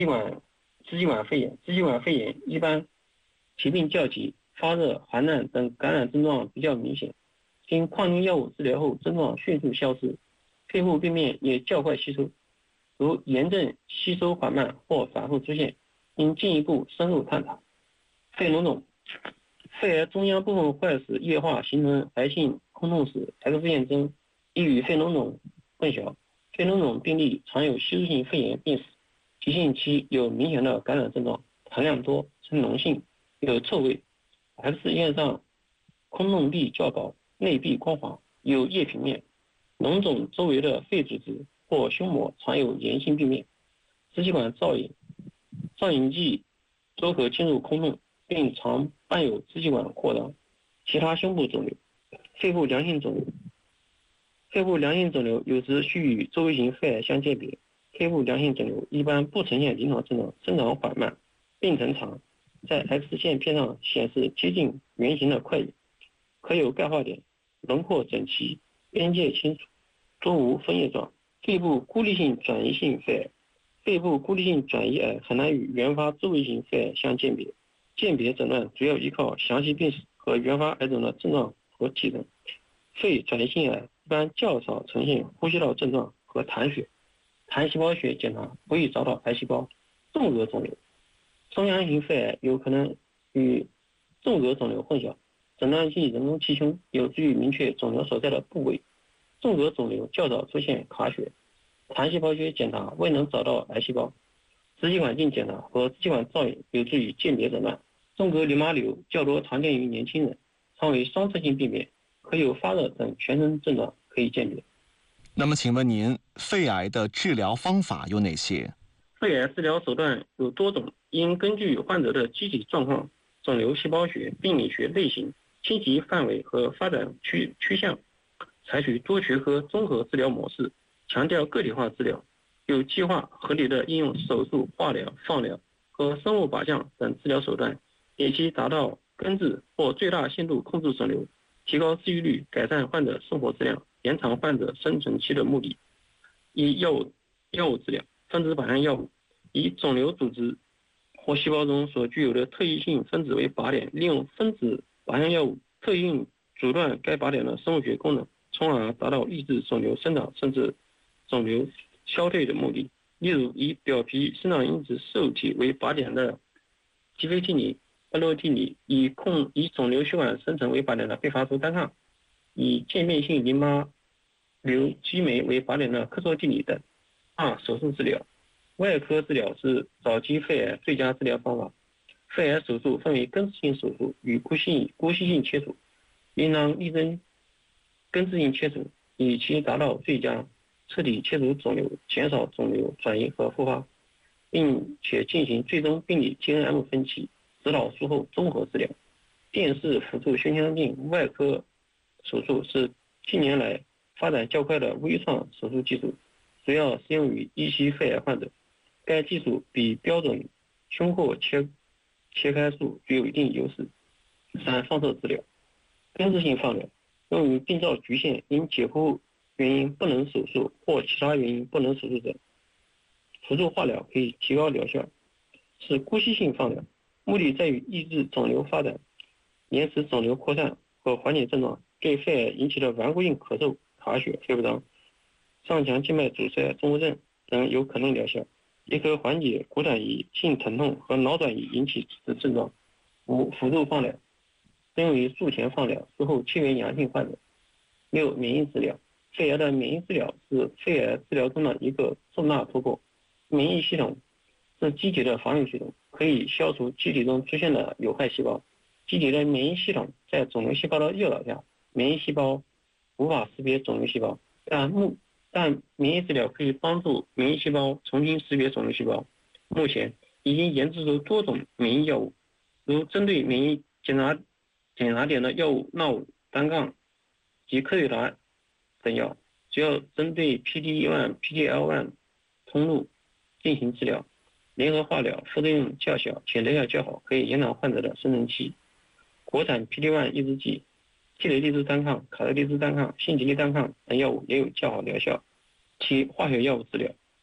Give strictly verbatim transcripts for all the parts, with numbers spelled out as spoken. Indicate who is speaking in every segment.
Speaker 1: 管支气管肺炎，支气管肺炎一般疾病较急，发热、寒战等感染症状比较明显，经抗菌药物治疗后症状迅速消失，肺部病变也较快吸收，如炎症吸收缓慢或反复出现，应进一步深入探讨。肺脓肿，肺癌中央部分坏死液化形成癌性空洞时 X 线中易与肺脓肿混淆，肺脓肿病例常有吸入性肺炎病史，急性期有明显的感染症状，含量多，呈脓性，有臭味。X 线上空洞壁较薄，内壁光滑，有液平面，脓肿周围的肺组织或胸膜常有炎性病变。支气管造影，造影剂都可进入空洞，并常伴有支气管扩张。其他胸部肿瘤，肺部良性肿瘤，肺部良性肿瘤有时需与周围型肺癌相鉴别。肺部良性肿瘤一般不呈现临床症状，生长缓慢，病程长，在 X 线片上显示接近圆形的块眼，可有钙化点，轮廓整齐，边界清楚，多无分叶状。肺部孤立性转移性肺癌，肺部孤立性转移癌很难与原发周围型肺癌相鉴别，鉴别诊断主要依靠详细病史和原发癌种的症状和体征。肺转移性癌一般较少呈现呼吸道症状和痰血，痰细胞学检查不易找到癌细胞。纵隔肿瘤，中央型肺癌有可能与纵隔肿瘤混淆，诊断系人工气胸，有助于明确肿瘤所在的部位。纵隔肿瘤较早出现卡血，痰细胞学检查未能找到癌细胞，支气管镜检查和支气管造影有助于鉴别诊断。纵隔淋巴瘤较多常见于年轻人，常为双侧性病变，可有发热等全身症状可以鉴别。
Speaker 2: 那么请问您，肺癌的治疗方法有哪些？
Speaker 1: 肺癌治疗手段有多种，应根据患者的机体状况、肿瘤细胞学、病理学类型、侵袭范围和发展趋趋向，采取多学科综合治疗模式，强调个体化治疗，有计划合理的应用手术、化疗、放疗和生物靶向等治疗手段，以期达到根治或最大限度控制肿瘤，提高治愈率，改善患者生活质量，延长患者生存期的目的。一、药物药物治疗，分子靶向药物以肿瘤组织或细胞中所具有的特异性分子为靶点，利用分子靶向药物特异性阻断该靶点的生物学功能，从而达到抑制肿瘤生长甚至肿瘤消退的目的。例如，以表皮生长因子受体为靶点的吉非替尼、巴洛替尼，以控以肿瘤血管生成为靶点的贝伐珠单抗，以间变性淋巴瘤激酶为靶点的克唑替尼等。二、手术治疗，外科治疗是早期肺癌最佳治疗方法。肺癌手术分为根治性手术与姑息性姑息性切除，应当力争根治性切除，以期达到最佳，彻底切除肿瘤，减少肿瘤转移和复发，并且进行最终病理 T N M 分期，指导术后综合治疗。电视辅助胸腔镜外科手术是近年来发展较快的微创手术技术，主要适用于一期肺癌患者。该技术比标准胸廓切切开术具有一定优势。三、放射治疗，根治性放疗，用于病灶局限因解剖原因不能手术或其他原因不能手术者，辅助化疗可以提高疗效。是姑息性放疗，目的在于抑制肿瘤发展，延迟肿瘤扩散和缓解症状，对肺癌引起的顽固性咳嗽、卡血、肺不张、上腔静脉阻塞综合症等有可能疗效，也可缓解骨转移性疼痛和脑转移引起的症状。五、辅助放疗，适用于术前放疗，术后切缘阳性患者。六、免疫治疗，肺癌的免疫治疗是肺癌治疗中的一个重大突破。免疫系统是机体的防御系统，可以消除机体中出现的有害细胞。机体的免疫系统在肿瘤细胞的诱导下，免疫细胞无法识别肿瘤细胞，但目但免疫治疗可以帮助免疫细胞重新识别肿瘤细胞。目前已经研制出多种免疫药物，如针对免疫检查检查点的药物纳武单杠及科瑞达等药，主要针对 P D 一 P D L 一 通路进行治疗。联合化疗副作用较小且疗效较好，可以延长患者的生存期。国产 P D 一 抑制剂、替雷利兹单抗、卡特利兹单抗、辛吉利单抗等药物也有较好疗效。其化学药物治疗，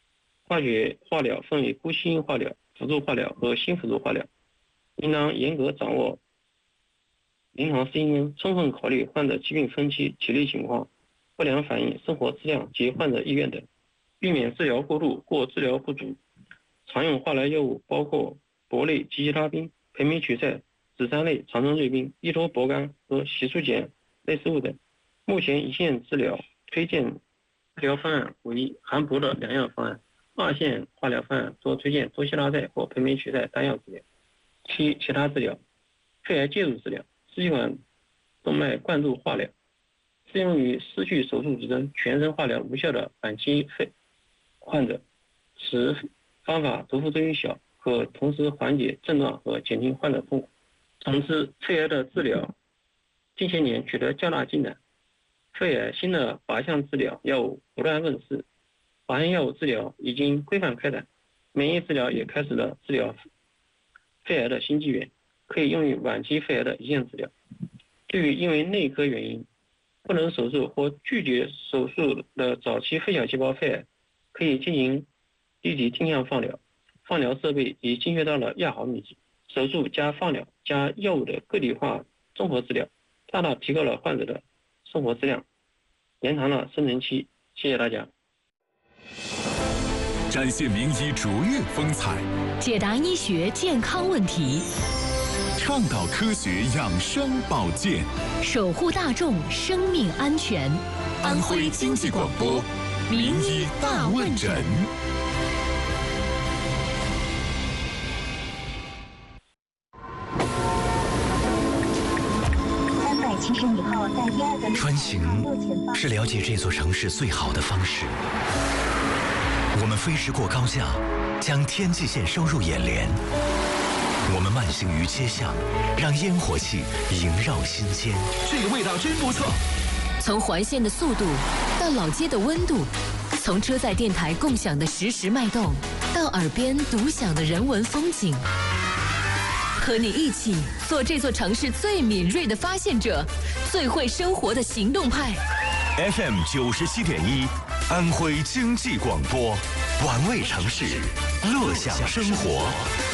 Speaker 1: 化学化疗分为不吸引化疗、辅助化疗和新辅助化疗，应当严格掌握临床适应症，充分考虑患者疾病分期、体力情况、不良反应、生活质量及患者意愿等，避免治疗过度或治疗不足。常用化疗药物包括铂类吉吉他滨、培美曲塞、紫杉类长春瑞滨、依托铂苷和洗漱碱类似物等。目前一线治疗推荐治疗方案为含铂的两样方案，二线化疗方案多推荐多西拉噻或培美曲塞单药治疗。其其他治疗，肺癌介入治疗、支气管动脉灌注化疗，适用于失去手术指征、全身化疗无效的晚期肺患者，此方法毒副作用小，可同时缓解症状和减轻患者痛苦。总之，肺癌的治疗近些年取得较大进展，肺癌新的靶向治疗药物不断问世，靶向药物治疗已经规范开展，免疫治疗也开始了治疗肺癌的新纪元，可以用于晚期肺癌的一线治疗。对于因为内科原因不能手术或拒绝手术的早期肺小细胞肺癌，可以进行立体定向放疗，放疗设备已精确到了亚毫米级，手术加放疗加药物的个体化综合治疗，大大提高了患者的生活质量，延长了生存期。谢谢大家。
Speaker 3: 展现名医卓越风采，
Speaker 4: 解答医学健康问题，
Speaker 3: 倡导科学养生保健，
Speaker 4: 守护大众生命安全。
Speaker 3: 安徽经济广播名医大问诊。
Speaker 5: 穿行是了解这座城市最好的方式。我们飞驰过高架，将天际线收入眼帘。我们慢行于街巷，让烟火气萦绕心间。
Speaker 3: 这个味道真不错。
Speaker 4: 从环线的速度到老街的温度，从车载电台共享的实时脉动，到耳边独享的人文风景。和你一起做这座城市最敏锐的发现者，最会生活的行动派。
Speaker 5: F M 九十七点一，安徽经济广播，玩味城市，乐享生活。